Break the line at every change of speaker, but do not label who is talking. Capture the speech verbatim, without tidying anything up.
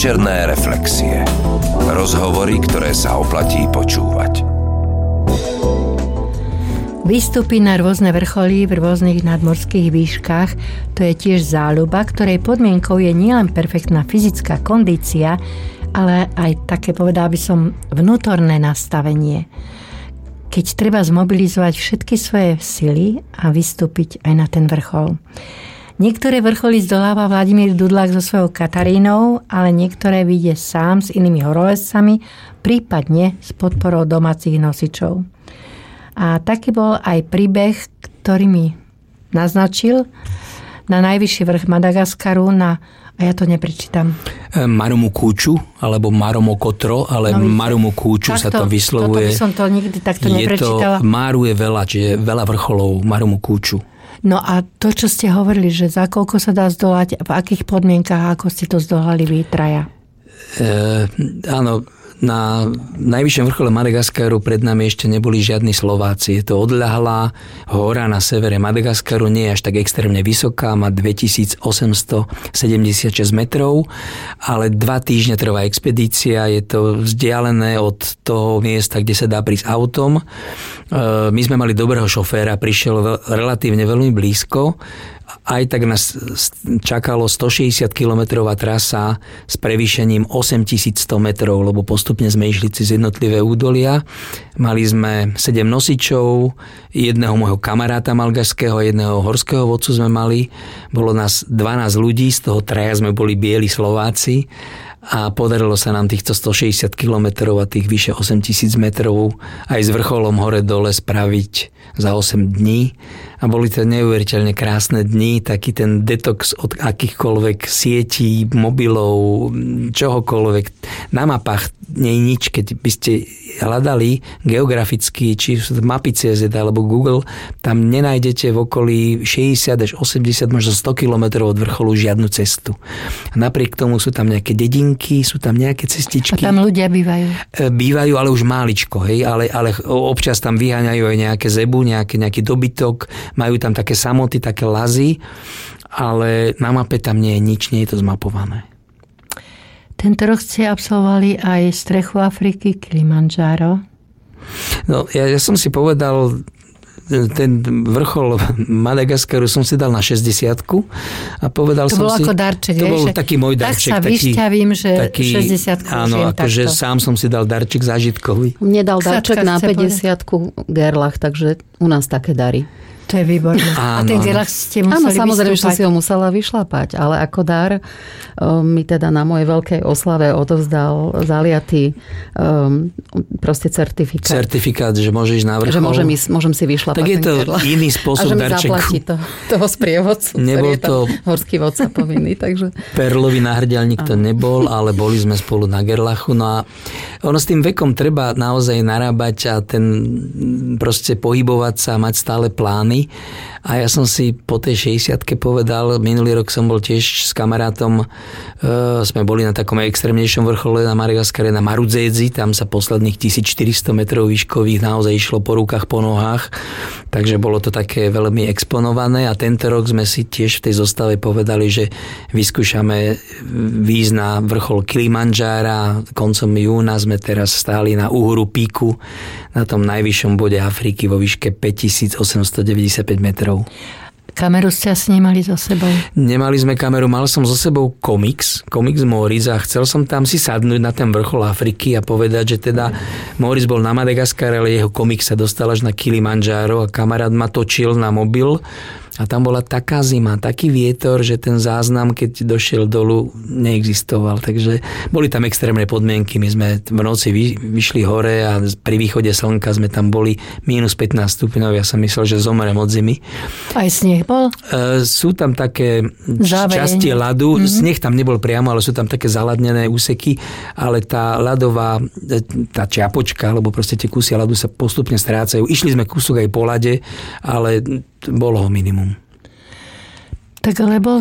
Večerné reflexie. Rozhovory, ktoré sa oplatí počúvať.
Výstupy na rôzne vrcholy v rôznych nadmorských výškach, to je tiež záľuba, ktorej podmienkou je nielen perfektná fyzická kondícia, ale aj také, povedal by som, vnútorné nastavenie. Keď treba zmobilizovať všetky svoje sily a vystúpiť aj na ten vrchol. Niektoré vrcholy zdoláva Vladimír Dudlák so svojou Katarínou, ale niektoré vyjde sám s inými horolezcami, prípadne s podporou domácich nosičov. A taký bol aj príbeh, ktorý mi naznačil na najvyšší vrch Madagaskaru, na, a ja to neprečítam.
Marumukúču, alebo Maromokotro, ale no, Marumukúču sa to vyslovuje.
Toto by som to nikdy takto
je
neprečítala.
To, Máru je veľa, čiže veľa vrcholov Marumukúču.
No a to, čo ste hovorili, že za koľko sa dá zdolať, v akých podmienkach, ako ste to zdolali vy traja?
E, áno, na najvyššom vrchole Madagaskaru pred nami ešte neboli žiadni Slováci. Je to odľahlá hora na severe Madagaskaru, nie je až tak extrémne vysoká, má dvetisícosemstosedemdesiatšesť metrov, ale dva týždne trvá expedícia, je to vzdialené od toho miesta, kde sa dá prísť autom. My sme mali dobrého šoféra, prišiel relatívne veľmi blízko. Aj tak nás čakalo stošesťdesiat kilometrová trasa s prevýšením osemtisícsto metrov, lebo postupne sme išli cez jednotlivé údolia. Mali sme sedem nosičov, jedného môjho kamaráta malgašského, jedného horského vodcu sme mali. Bolo nás dvanásť ľudí, z toho traja sme boli bieli Slováci. A podarilo sa nám týchto stošesťdesiat kilometrov a tých vyše osemtisíc metrov aj s vrcholom hore-dole spraviť za osem dní. A boli to neuveriteľne krásne dni, taký ten detox od akýchkoľvek sietí, mobilov, čohokoľvek. Na mapách nie je nič, keď by ste hľadali geograficky, či mapy cé zet alebo Google, tam nenájdete v okolí šesťdesiat až osemdesiat, možno sto kilometrov od vrcholu žiadnu cestu. A napriek tomu sú tam nejaké dedinky, sú tam nejaké cestičky.
A tam ľudia bývajú?
Bývajú, ale už máličko, hej, ale, ale občas tam vyháňajú aj nejaké zebu, nejaké, nejaký dobytok, majú tam také samoty, také lazy, ale na mape tam nie je nič, nie je to zmapované.
Tento rok ste absolvovali aj strechu Afriky, Kilimandžáro.
No, ja, ja som si povedal, ten vrchol Madagaskaru som si dal na šesťdesiatku a povedal
to
som si...
To bol ako darček,
To
vieš,
bol taký môj darček.
Tak sa vyšťavím, že taký, šesťdesiatku
áno, akože sám som si dal darček zážitkový.
Mne dal darček na päťdesiatku Gerlach, takže u nás také dary.
To je výborné. Áno. A ten Gerlach ste museli
Áno, samozrejme,
vystúpať.
že si ho musela vyšlapať, ale ako dar um, mi teda na mojej veľkej oslave odovzdal zaliatý um, proste certifikát.
Certifikát, že môžeš ísť na vrchol.
Že môžem, ísť, môžem si vyšlapať.
Tak je to
Gerlach.
Iný spôsob darčeku.
A že mi zaplatí to, toho sprievodcu,
nebol
ktorý je tam
to
horský vodca povinný. Takže...
Perlový náhrdelník to nebol, ale boli sme spolu na Gerlachu. No a ono s tým vekom treba naozaj narábať a ten proste pohybovať sa, mať stále plány. A ja som si po tej šesťdesiatke povedal, minulý rok som bol tiež s kamarátom, e, sme boli na takom extrémnejšom vrchole na Madagaskare, na Marudzédzi, tam sa posledných tisícštyristo metrov výškových naozaj išlo po rukách, po nohách, takže bolo to také veľmi exponované a tento rok sme si tiež v tej zostave povedali, že vyskúšame výjsť na vrchol Kilimandžára, koncom júna sme teraz stáli na Uhuru Píku, na tom najvyššom bode Afriky vo výške päťtisícosemstodeväťdesiatpäť metrov.
Kameru ste asi nemali so sebou?
Nemali sme kameru, mal som so sebou komiks, komiks Moritz a chcel som tam si sadnúť na ten vrchol Afriky a povedať, že teda Moritz bol na Madagaskare, ale jeho komiks sa dostal až na Kilimandžáro a kamarát ma točil na mobil a tam bola taká zima, taký vietor, že ten záznam, keď došiel dolu, neexistoval. Takže boli tam extrémne podmienky. My sme v noci vy, vyšli hore a pri východe slnka sme tam boli mínus pätnásť stupňov. Ja som myslel, že zomrem od zimy.
Aj sneh bol?
E, sú tam také
Závejenie.
časti ľadu. Mm-hmm. Sneh tam nebol priamo, ale sú tam také zaladnené úseky. Ale tá ľadová, tá čiapočka, alebo proste tie kusy ľadu sa postupne strácajú. Išli sme kúsok aj po ľade, ale bolo ho minimum.
Tak ale bol